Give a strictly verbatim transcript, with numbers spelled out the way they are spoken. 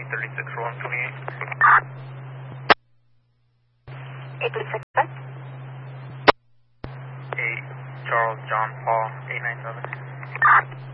thirty-six, one twenty-eight. eight three six six. eight, Charles John Paul, eight nine seven.